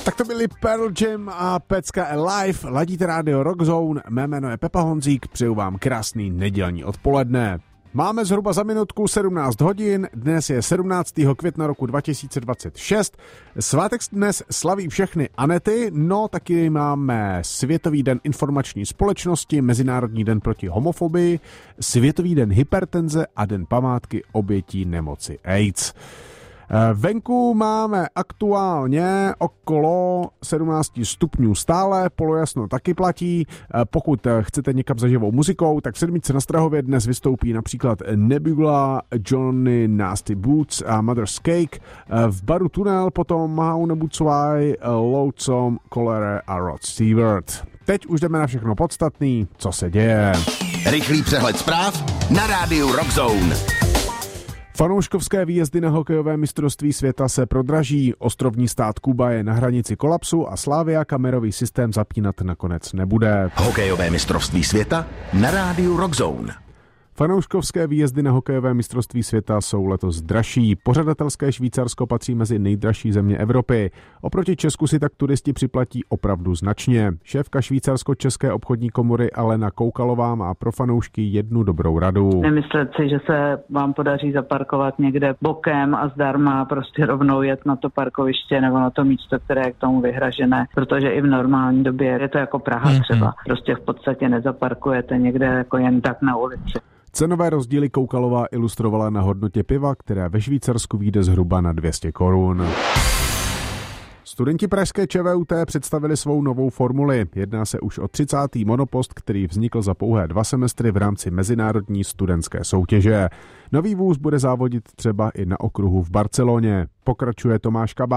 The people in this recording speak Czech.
Tak to byli Pearl Jam a Pecka Alive. Ladíte rádio Rock Zone, mé jméno je Pepa Honzík, přeju vám krásný nedělní odpoledne. Máme zhruba za minutku 17 hodin, dnes je 17. května roku 2026. Svátek dnes slaví všechny Anety, no taky máme Světový den informační společnosti, Mezinárodní den proti homofobii, Světový den hypertenze a Den památky obětí nemoci AIDS. Venku máme aktuálně okolo 17 stupňů stále, polojasno taky platí. Pokud chcete někam za živou muzikou, tak v Sedmičce na Strahově dnes vystoupí například Nebula, Johnny Nasty Boots a Mother's Cake. V baru Tunel potom How Nebucová, Lonesome, Colere a Rod Stewart. Teď už jdeme na všechno podstatný, co se děje. Rychlý přehled zpráv na rádiu Rock Zone. Fanouškovské výjezdy na hokejové mistrovství světa se prodraží. Ostrovní stát Kuba je na hranici kolapsu a Slavia kamerový systém zapínat nakonec nebude. Hokejové mistrovství světa na rádiu Rock Zone. Fanouškovské výjezdy na hokejové mistrovství světa jsou letos dražší. Pořadatelské Švýcarsko patří mezi nejdražší země Evropy. Oproti Česku si tak turisti připlatí opravdu značně. Šéfka švýcarsko-české obchodní komory Alena Koukalová má pro fanoušky jednu dobrou radu. Nemyslet si, že se vám podaří zaparkovat někde bokem a zdarma, prostě rovnou jet na to parkoviště nebo na to místo, které je k tomu vyhražené, protože i v normální době je to jako Praha třeba. Prostě v podstatě nezaparkujete někde jako jen tak na ulici. Cenové rozdíly Koukalová ilustrovala na hodnotě piva, které ve Švýcarsku vyjde zhruba na 200 korun. Studenti pražské ČVUT představili svou novou formuli. Jedná se už o 30. monopost, který vznikl za pouhé 2 semestry v rámci mezinárodní studentské soutěže. Nový vůz bude závodit třeba i na okruhu v Barceloně. Pokračuje Tomáš Kabát.